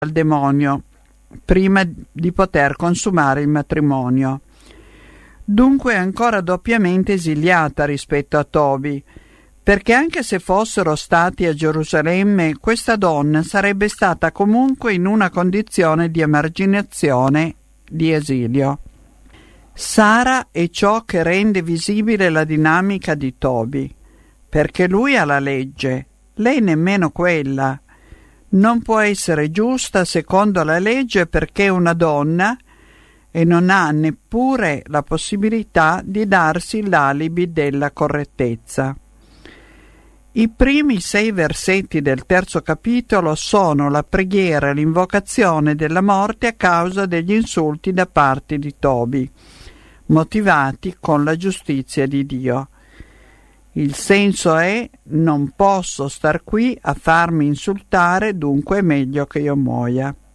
al demonio prima di poter consumare il matrimonio. Dunque è ancora doppiamente esiliata rispetto a Tobi, perché anche se fossero stati a Gerusalemme, questa donna sarebbe stata comunque in una condizione di emarginazione, di esilio. Sara è ciò che rende visibile la dinamica di Tobi, perché lui ha la legge, lei nemmeno quella. Non può essere giusta secondo la legge perché è una donna e non ha neppure la possibilità di darsi l'alibi della correttezza. I primi 6 versetti del 3° capitolo sono la preghiera e l'invocazione della morte a causa degli insulti da parte di Tobi, motivati con la giustizia di Dio. Il senso è: non posso star qui a farmi insultare, dunque è meglio che io muoia.